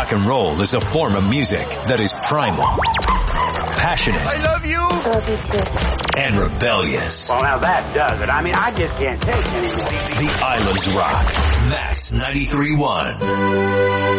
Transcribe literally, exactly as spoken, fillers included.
Rock and roll is a form of music that is primal, passionate, I love you. Love you too. and rebellious. Well, now that does it. I mean, I just can't take it anymore. The Islands Rock. Max ninety-three point one.